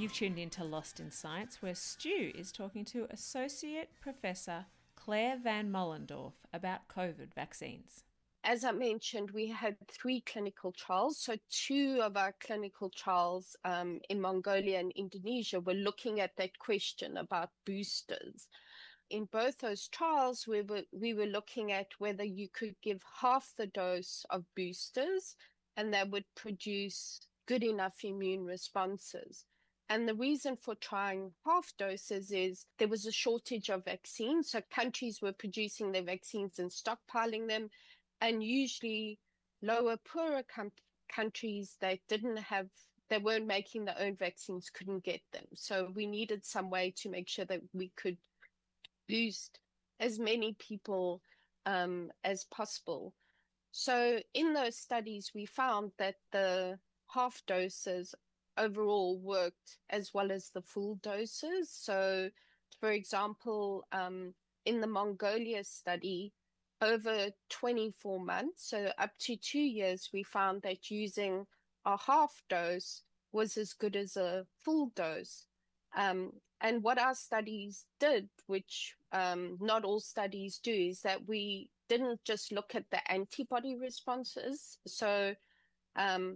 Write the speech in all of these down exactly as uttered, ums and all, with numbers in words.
You've tuned into Lost in Science, where Stu is talking to Associate Professor Claire Van Mollendorf about COVID vaccines. As I mentioned, we had three clinical trials. So two of our clinical trials um, in Mongolia and Indonesia were looking at that question about boosters. In both those trials, we were we were looking at whether you could give half the dose of boosters and that would produce good enough immune responses. And the reason for trying half doses is there was a shortage of vaccines. So countries were producing their vaccines and stockpiling them. And usually lower, poorer com- countries that didn't have, they weren't making their own vaccines, couldn't get them. So we needed some way to make sure that we could boost as many people um, as possible. So in those studies, we found that the half doses overall worked as well as the full doses. So, for example, um, in the Mongolia study, over twenty-four months, so up to two years, we found that using a half dose was as good as a full dose. Um, and what our studies did, which um, not all studies do, is that we didn't just look at the antibody responses. So um,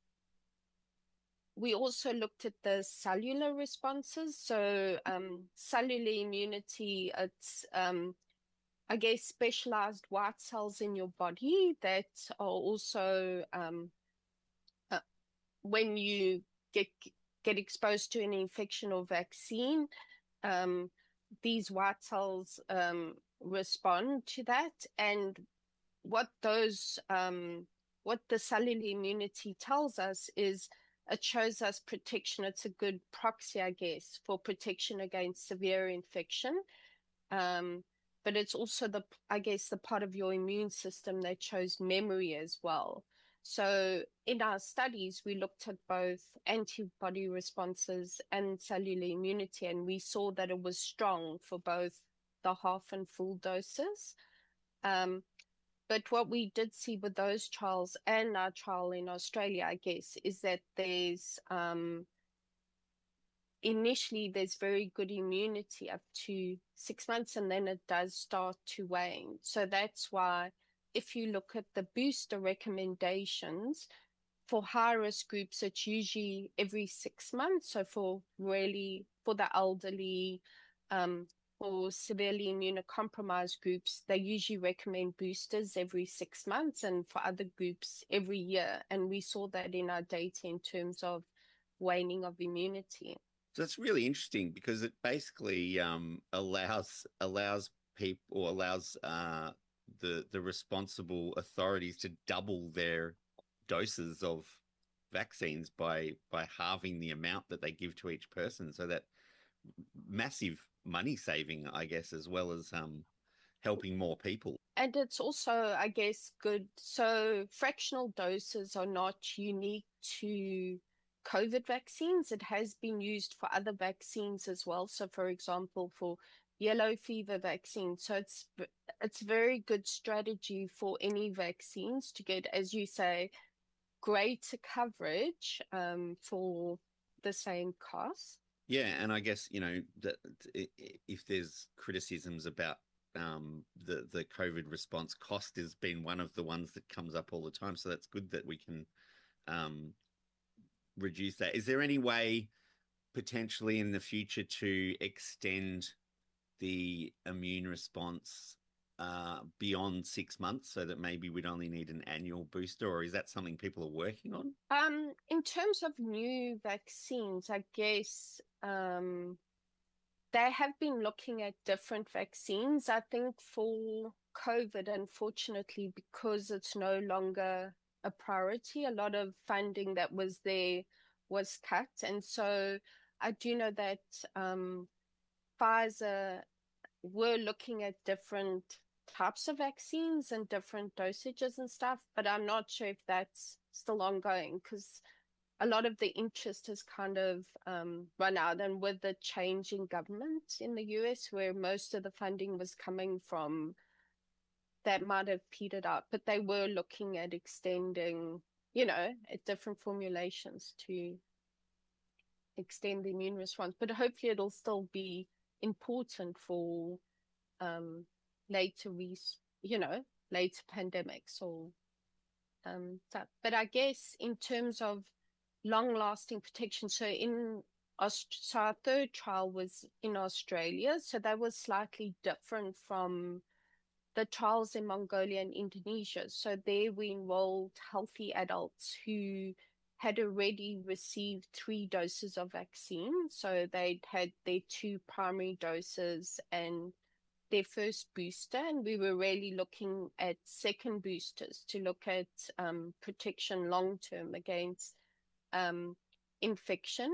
we also looked at the cellular responses. So um, cellular immunity, it's, um, I guess, specialized white cells in your body that are also, um, uh, when you get get exposed to an infection or vaccine, um, these white cells um, respond to that. And what those um, what the cellular immunity tells us is it shows us protection. It's a good proxy, I guess, for protection against severe infection. Um, but it's also the, I guess, the part of your immune system that shows memory as well. So in our studies, we looked at both antibody responses and cellular immunity, and we saw that it was strong for both the half and full doses. Um, but what we did see with those trials and our trial in Australia, I guess, is that there's um, initially there's very good immunity up to six months, and then it does start to wane. So that's why if you look at the booster recommendations for high risk groups, it's usually every six months. So for really for the elderly, um, for severely immunocompromised groups, they usually recommend boosters every six months, and for other groups every year. And we saw that in our data in terms of waning of immunity. So it's really interesting because it basically um, allows allows people or allows uh, the the responsible authorities to double their doses of vaccines by by halving the amount that they give to each person. So that massive money saving, I guess, as well as um, helping more people. And it's also, I guess, good. So fractional doses are not unique to COVID vaccines. It has been used for other vaccines as well. So, for example, for yellow fever vaccine. So it's it's very good strategy for any vaccines to get, as you say, greater coverage um, for the same cost. Yeah, and I guess, you know, that if there's criticisms about um, the the COVID response, cost has been one of the ones that comes up all the time. So that's good that we can um, reduce that. Is there any way potentially in the future to extend the immune response uh, beyond six months so that maybe we'd only need an annual booster, or is that something people are working on? Um, in terms of new vaccines, I guess um, they have been looking at different vaccines. I think for COVID, unfortunately, because it's no longer a priority, a lot of funding that was there was cut. And so I do know that um, Pfizer were looking at different types of vaccines and different dosages and stuff, but I'm not sure if that's still ongoing because a lot of the interest has kind of um, run out. And with the change in government in the U S, where most of the funding was coming from, that might have petered out. But they were looking at extending, you know, at different formulations to extend the immune response, but hopefully it'll still be important for um, later, res- you know, later pandemics or um, that. But I guess in terms of long-lasting protection, so in Aust- so our third trial was in Australia, so that was slightly different from the trials in Mongolia and Indonesia. So there we enrolled healthy adults who had already received three doses of vaccine. So they'd had their two primary doses and their first booster. And we were really looking at second boosters to look at um, protection long-term against um, infection.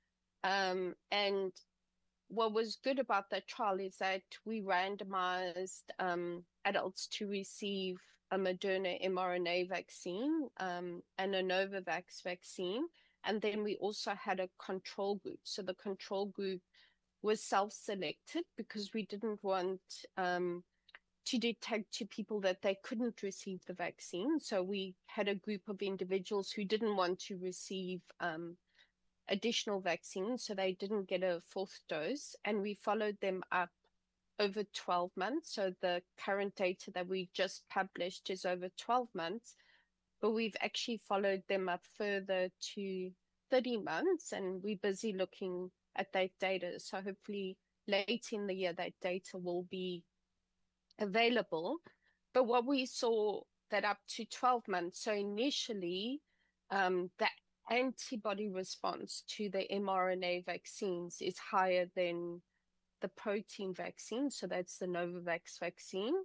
Um, and what was good about that trial is that we randomized um, adults to receive a Moderna mRNA vaccine um, and a Novavax vaccine. And then we also had a control group. So the control group was self-selected because we didn't want um, to detect to people that they couldn't receive the vaccine. So we had a group of individuals who didn't want to receive um, additional vaccines, so they didn't get a fourth dose, and we followed them up over twelve months. So the current data that we just published is over twelve months, but we've actually followed them up further to thirty months, and we're busy looking at that data. So hopefully late in the year, that data will be available. But what we saw that up to twelve months, so initially, um, the antibody response to the mRNA vaccines is higher than the protein vaccine. So that's the Novavax vaccine.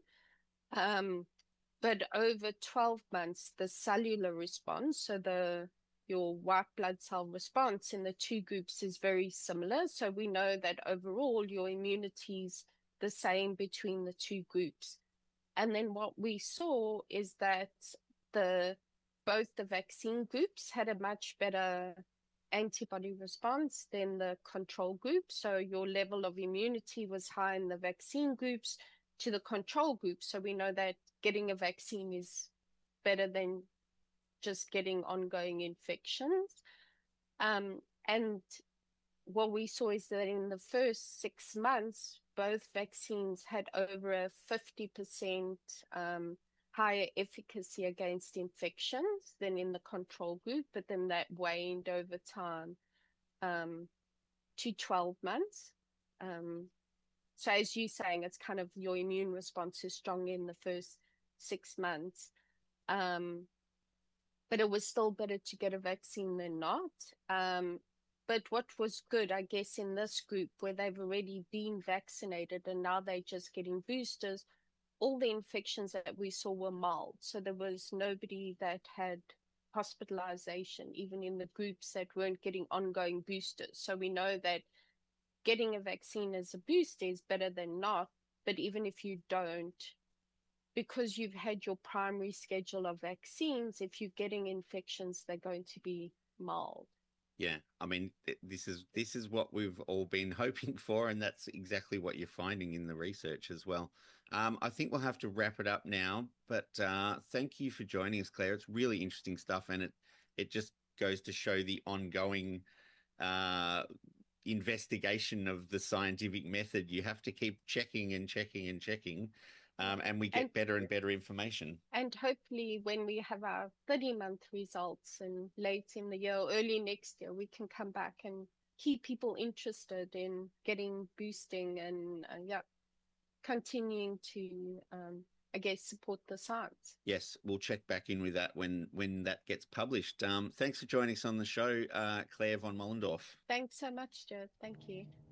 Um, but over twelve months, the cellular response, so the your white blood cell response in the two groups is very similar. So we know that overall your immunity is the same between the two groups. And then what we saw is that the both the vaccine groups had a much better antibody response than the control group. So your level of immunity was high in the vaccine groups to the control group. So we know that getting a vaccine is better than just getting ongoing infections. Um, and what we saw is that in the first six months, both vaccines had over a fifty percent um, higher efficacy against infections than in the control group, but then that waned over time um, to twelve months. Um, so as you're saying, it's kind of your immune response is strong in the first six months. Um, but it was still better to get a vaccine than not. Um, but what was good, I guess, in this group where they've already been vaccinated and now they're just getting boosters, all the infections that we saw were mild. So there was nobody that had hospitalization, even in the groups that weren't getting ongoing boosters. So we know that getting a vaccine as a booster is better than not. But even if you don't, because you've had your primary schedule of vaccines, if you're getting infections, they're going to be mild. Yeah, I mean, th- this is this is what we've all been hoping for, and that's exactly what you're finding in the research as well. Um, I think we'll have to wrap it up now, but uh, thank you for joining us, Claire. It's really interesting stuff, and it it just goes to show the ongoing uh, investigation of the scientific method. You have to keep checking and checking and checking. Um, and we get and, better and better information. And hopefully when we have our thirty-month results and late in the year, or early next year, we can come back and keep people interested in getting boosting and, uh, yeah, continuing to, um, I guess, support the science. Yes, we'll check back in with that when, when that gets published. Um, thanks for joining us on the show, uh, Claire von Mollendorf. Thanks so much, Joe. Thank you.